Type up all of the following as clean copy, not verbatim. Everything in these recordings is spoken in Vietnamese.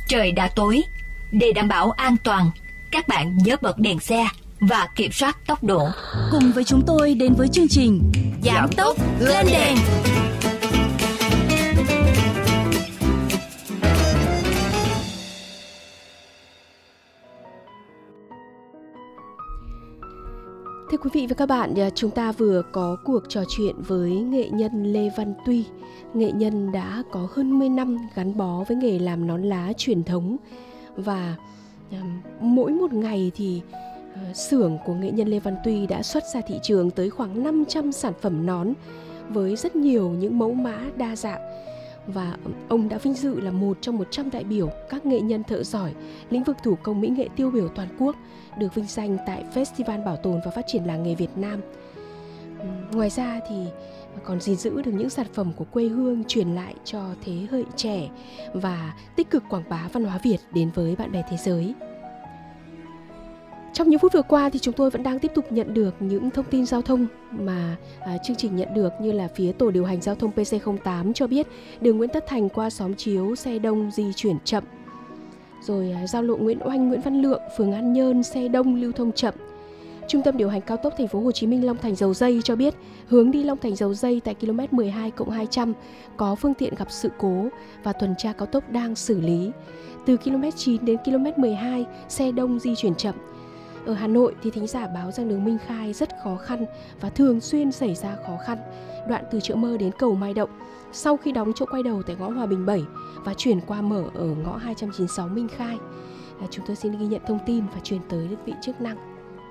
trời đã tối. Để đảm bảo an toàn, các bạn nhớ bật đèn xe và kiểm soát tốc độ. Cùng với chúng tôi đến với chương trình Giảm tốc lên đèn. Thưa quý vị và các bạn, chúng ta vừa có cuộc trò chuyện với nghệ nhân Lê Văn Tuy. Nghệ nhân đã có hơn 10 năm gắn bó với nghề làm nón lá truyền thống. Và mỗi một ngày thì xưởng của nghệ nhân Lê Văn Tuy đã xuất ra thị trường tới khoảng 500 sản phẩm nón với rất nhiều những mẫu mã đa dạng. Và ông đã vinh dự là một trong 100 đại biểu các nghệ nhân thợ giỏi lĩnh vực thủ công mỹ nghệ tiêu biểu toàn quốc được vinh danh tại Festival Bảo tồn và Phát triển làng nghề Việt Nam. Ngoài ra thì còn gìn giữ được những sản phẩm của quê hương truyền lại cho thế hệ trẻ và tích cực quảng bá văn hóa Việt đến với bạn bè thế giới. Trong những phút vừa qua thì chúng tôi vẫn đang tiếp tục nhận được những thông tin giao thông mà chương trình nhận được, như là phía tổ điều hành giao thông PC08 cho biết đường Nguyễn Tất Thành qua xóm Chiếu xe đông di chuyển chậm. Rồi giao lộ Nguyễn Oanh, Nguyễn Văn Lượng, phường An Nhơn xe đông lưu thông chậm. Trung tâm điều hành cao tốc Thành phố Hồ Chí Minh Long Thành Dầu Giây cho biết hướng đi Long Thành Dầu Giây tại km 12+200 có phương tiện gặp sự cố và tuần tra cao tốc đang xử lý. Từ km 9 đến km 12 xe đông di chuyển chậm. Ở Hà Nội thì thính giả báo rằng đường Minh Khai rất khó khăn và thường xuyên xảy ra khó khăn. Đoạn từ chợ Mơ đến cầu Mai Động sau khi đóng chỗ quay đầu tại ngõ Hòa Bình 7 và chuyển qua mở ở ngõ 296 Minh Khai. Chúng tôi xin ghi nhận thông tin và truyền tới đơn vị chức năng.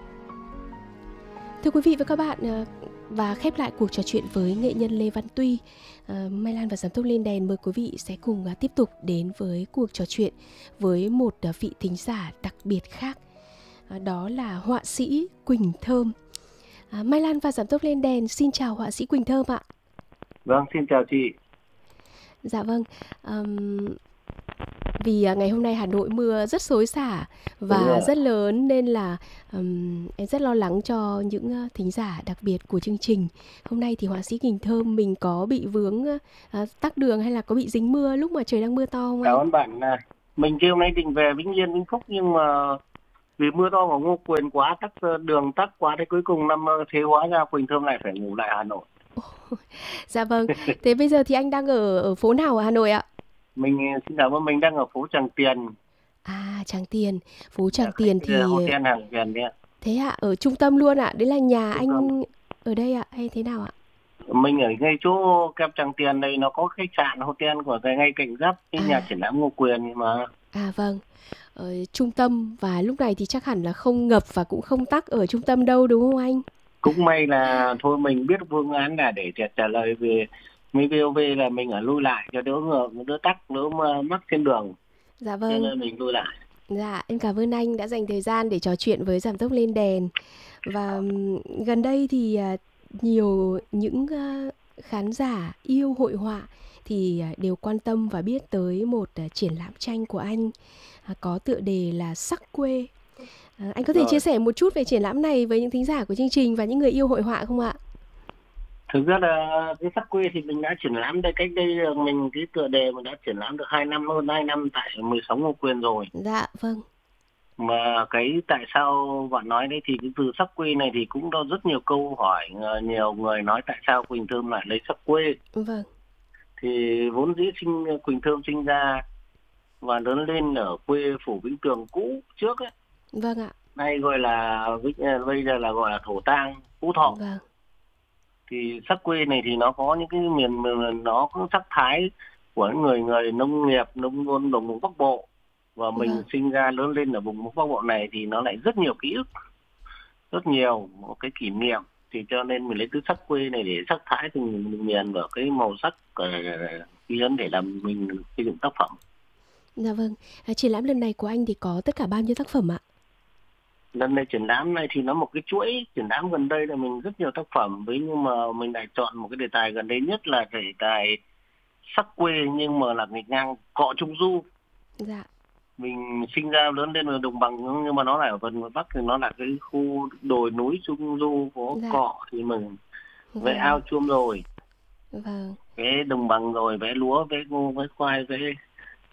Thưa quý vị và các bạn, và khép lại cuộc trò chuyện với nghệ nhân Lê Văn Tuy, Mai Lan và Giảm tốc lên đèn mời quý vị sẽ cùng tiếp tục đến với cuộc trò chuyện với một vị thính giả đặc biệt khác. Đó là họa sĩ Quỳnh Thơm. Mai Lan và Giảm tốc lên đèn xin chào họa sĩ Quỳnh Thơm ạ. Vâng, xin chào chị. Dạ vâng. Vì ngày hôm nay Hà Nội mưa rất xối xả và rất lớn nên là em rất lo lắng cho những thính giả đặc biệt của chương trình. Hôm nay thì họa sĩ Quỳnh Thơm mình có bị vướng tắc đường hay là có bị dính mưa lúc mà trời đang mưa to không anh? Cảm ơn bạn. Mình kêu hôm nay định về Vĩnh Yên, Vĩnh Phúc nhưng mà vì mưa to và Ngô Quyền quá, đường tắc quá, thế cuối cùng thế hóa ra Quỳnh Thơm lại phải ngủ lại Hà Nội. Dạ vâng. Thế bây giờ thì anh đang ở phố nào ở Hà Nội ạ? Mình xin cảm ơn, mình đang ở phố Tràng Tiền. À, Tràng Tiền. Phố Tràng Tiền thì hotel Hàng Tiền đấy ạ. Thế ạ, ở trung tâm luôn ạ? Đấy là nhà Trung anh tâm. Ở đây ạ, hay thế nào ạ? Mình ở ngay chỗ kẹp Tràng Tiền đây, nó có khách sạn hotel của ngay cạnh giáp cái nhà triển lãm Ngô Quyền mà. À vâng. Ở trung tâm và lúc này thì chắc hẳn là không ngập và cũng không tắc ở trung tâm đâu đúng không anh? Cũng may là thôi mình biết phương án là để trả lời về mấy VOV là mình ở lui lại cho đỡ tắc, đỡ mắc trên đường. Dạ vâng. Cho nên mình lui lại. Dạ, em cảm ơn anh đã dành thời gian để trò chuyện với Giảm tốc lên đèn. Và gần đây thì nhiều những khán giả yêu hội họa thì đều quan tâm và biết tới một triển lãm tranh của anh có tựa đề là Sắc Quê. Anh có thể chia sẻ một chút về triển lãm này với những thính giả của chương trình và những người yêu hội họa không ạ? Thực ra là cái Sắc Quê thì mình đã triển lãm cách đây mình cái tựa đề mình đã triển lãm được hơn 2 năm tại 16 Ngô Quyền rồi. Dạ vâng. Mà cái tại sao bạn nói đấy thì cái từ Sắc Quê này thì cũng có rất nhiều câu hỏi, nhiều người nói tại sao Quỳnh Thơm lại lấy Sắc Quê. Vâng. Thì vốn dĩ Quỳnh Thơm sinh ra và lớn lên ở quê Phủ Vĩnh Tường cũ trước ấy. Vâng ạ. Nay gọi là bây giờ là gọi là Thổ Tang, Phú Thọ. Vâng. Thì Sắc Quê này thì nó có những cái miền, nó có sắc thái của người nông nghiệp, nông thôn đồng bằng Bắc Bộ, và mình sinh ra lớn lên ở vùng Bắc Bộ này thì nó lại rất nhiều ký ức, rất nhiều một cái kỷ niệm, thì cho nên mình lấy từ Sắc Quê này để sắc thái từng miền và cái màu sắc ghi ấn để làm mình xây dựng tác phẩm. Dạ vâng. Triển lãm lần này của anh thì có tất cả bao nhiêu tác phẩm ạ? Lần này triển lãm này thì nó một cái chuỗi triển lãm gần đây là mình rất nhiều tác phẩm, nhưng mà mình lại chọn một cái đề tài gần đây nhất là đề tài Sắc Quê nhưng mà là nghịch ngang cọ Trung Du. Dạ. Mình sinh ra lớn lên ở đồng bằng nhưng mà nó lại ở phần Bắc thì nó là cái khu đồi núi Trung Du có cọ, thì mình vẽ ao chuông rồi, vẽ đồng bằng rồi, vẽ lúa, vẽ ngô, vẽ khoai, vẽ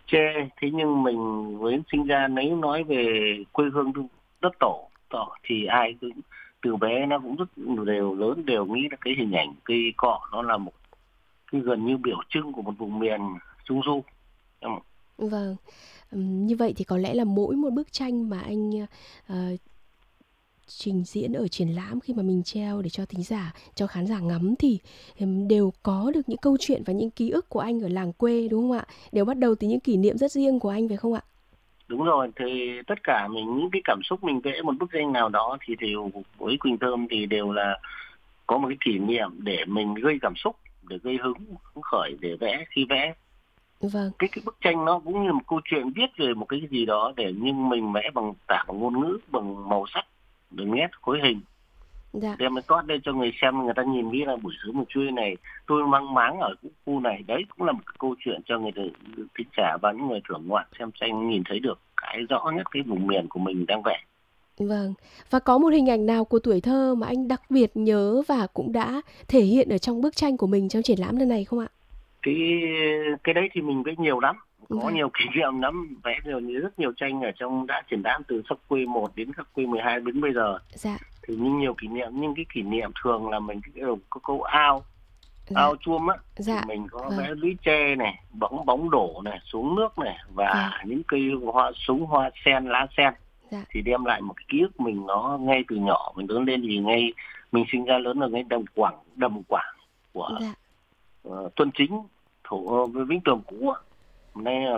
tre. Thế nhưng mình với sinh ra nếu nói về quê hương đất tổ thì ai cũng từ bé nó cũng rất đều lớn đều nghĩ là cái hình ảnh cây cọ nó là một cái gần như biểu trưng của một vùng miền Trung Du. Vâng. Như vậy thì có lẽ là mỗi một bức tranh mà anh ờ, trình diễn ở triển lãm khi mà mình treo để cho thính giả, cho khán giả ngắm thì đều có được những câu chuyện và những ký ức của anh ở làng quê đúng không ạ? Đều bắt đầu từ những kỷ niệm rất riêng của anh phải không ạ? Đúng rồi, thì tất cả mình những cái cảm xúc mình vẽ một bức tranh nào đó thì đều với Quỳnh Thơm thì đều là có một cái kỷ niệm để mình gây cảm xúc, để gây hứng khởi để vẽ. Khi vẽ Vâng, cái bức tranh nó cũng như một câu chuyện viết về một cái gì đó, để nhưng mình vẽ bằng tả bằng ngôn ngữ, bằng màu sắc, đường nét, khối hình, dạ, đem cái toát lên cho người xem, người ta nhìn biết là buổi sớm một chuôi này tôi mang máng ở cái khu này. Đấy cũng là một cái câu chuyện cho người thính giả và những người thưởng ngoạn xem tranh nhìn thấy được cái rõ nhất cái vùng miền của mình đang vẽ. vâng. Và có một hình ảnh nào của tuổi thơ mà anh đặc biệt nhớ và cũng đã thể hiện ở trong bức tranh của mình trong triển lãm lần này không ạ? cái cái đấy thì mình vẽ nhiều lắm, có Vâng, nhiều kỷ niệm lắm, vẽ rất nhiều tranh ở trong đã triển lãm từ Sắc Quê 1 đến Sắc Quê 12 đến bây giờ. dạ, Thì nhưng nhiều kỷ niệm, nhưng cái kỷ niệm thường là mình có câu dạ, ao chuông á, thì dạ, mình có vâng, vẽ lũy tre này, bóng đổ này, xuống nước này, vâng, và những cây hoa súng, hoa sen, lá sen, dạ, thì đem lại một cái ký ức mình nó ngay từ nhỏ mình lớn lên. Thì ngay mình sinh ra lớn ở ngay đầm Quảng của dạ. Tuân Chính, Vĩnh Tường cũ á. Nay